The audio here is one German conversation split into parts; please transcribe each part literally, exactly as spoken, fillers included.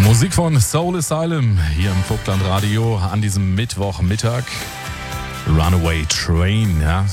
Musik von Soul Asylum hier im Vogtland Radio an diesem Mittwochmittag. Runaway Train, ja.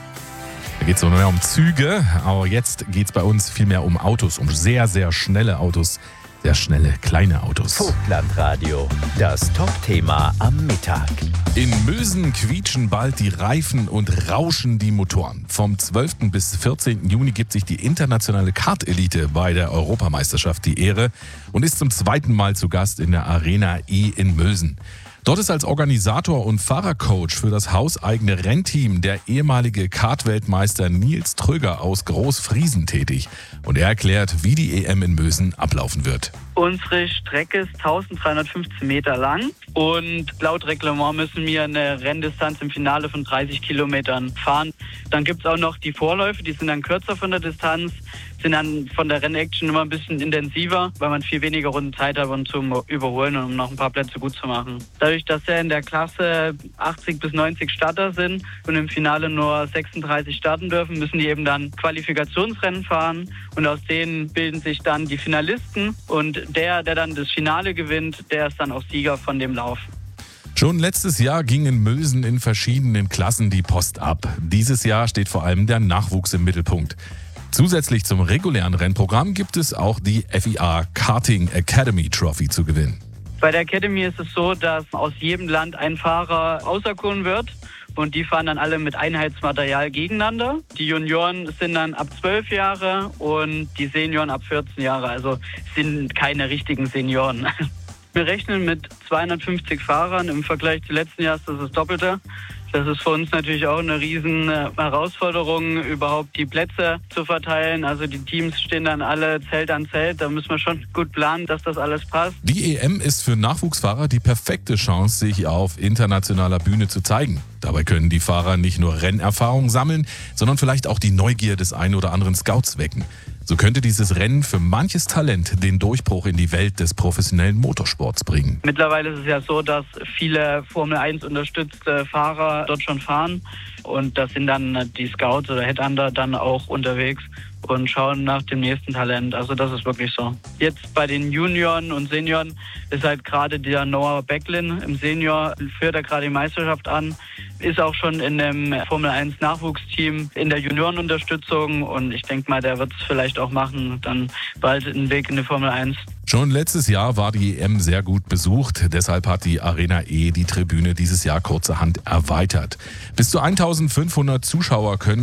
Da geht es mehr um Züge, aber jetzt geht es bei uns viel mehr um Autos, um sehr, sehr schnelle Autos, sehr schnelle kleine Autos. Vogtland Radio, das Top-Thema am Mittag. In Mösen quietschen bald die Reifen und rauschen die Motoren. Vom zwölften bis vierzehnten Juni gibt sich die internationale Kart-Elite bei der Europameisterschaft die Ehre und ist zum zweiten Mal zu Gast in der Arena E in Mösen. Dort ist als Organisator und Fahrercoach für das hauseigene Rennteam der ehemalige Kart-Weltmeister Nils Tröger aus Großfriesen tätig. Und er erklärt, wie die E M in Mösen ablaufen wird. Unsere Strecke ist eintausenddreihundertfünfzehn Meter lang und laut Reglement müssen wir eine Renndistanz im Finale von dreißig Kilometern fahren. Dann gibt es auch noch die Vorläufe, die sind dann kürzer von der Distanz, sind dann von der Rennaction immer ein bisschen intensiver, weil man viel weniger Runden Zeit hat, um zum Überholen und um noch ein paar Plätze gut zu machen. Dadurch, dass ja in der Klasse achtzig bis neunzig Starter sind und im Finale nur sechsunddreißig starten dürfen, müssen die eben dann Qualifikationsrennen fahren und aus denen bilden sich dann die Finalisten und der, der dann das Finale gewinnt, der ist dann auch Sieger von dem Lauf. Schon letztes Jahr ging in Mösen in verschiedenen Klassen die Post ab. Dieses Jahr steht vor allem der Nachwuchs im Mittelpunkt. Zusätzlich zum regulären Rennprogramm gibt es auch die F I A Karting Academy Trophy zu gewinnen. Bei der Academy ist es so, dass aus jedem Land ein Fahrer auserkoren wird und die fahren dann alle mit Einheitsmaterial gegeneinander. Die Junioren sind dann ab zwölf Jahre und die Senioren ab vierzehn Jahre, also sind keine richtigen Senioren. Wir rechnen mit zweihundertfünfzig Fahrern. Im Vergleich zu letzten Jahr ist das das Doppelte. Das ist für uns natürlich auch eine riesen Herausforderung, überhaupt die Plätze zu verteilen. Also die Teams stehen dann alle Zelt an Zelt. Da müssen wir schon gut planen, dass das alles passt. Die E M ist für Nachwuchsfahrer die perfekte Chance, sich auf internationaler Bühne zu zeigen. Dabei können die Fahrer nicht nur Rennerfahrung sammeln, sondern vielleicht auch die Neugier des einen oder anderen Scouts wecken. So könnte dieses Rennen für manches Talent den Durchbruch in die Welt des professionellen Motorsports bringen. Mittlerweile ist es ja so, dass viele Formel eins unterstützte Fahrer dort schon fahren und da sind dann die Scouts oder Headhunter dann auch unterwegs und schauen nach dem nächsten Talent. Also das ist wirklich so. Jetzt bei den Junioren und Senioren ist halt gerade der Noah Becklin im Senior, führt er gerade die Meisterschaft an, ist auch schon in dem Formel eins Nachwuchsteam in der Juniorenunterstützung und ich denke mal, der wird es vielleicht auch machen, dann bald einen Weg in die Formel eins. Schon letztes Jahr war die E M sehr gut besucht, deshalb hat die Arena E die Tribüne dieses Jahr kurzerhand erweitert. Bis zu eintausendfünfhundert Zuschauer können